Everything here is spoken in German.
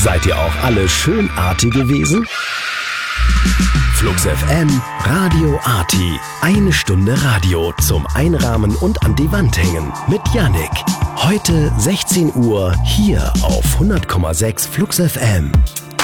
Seid ihr auch alle schönartige Wesen? Flux FM, Radio Arti. 1 Stunde Radio zum Einrahmen und an die Wand hängen mit Yannick. Heute 16 Uhr hier auf 100,6 Flux FM.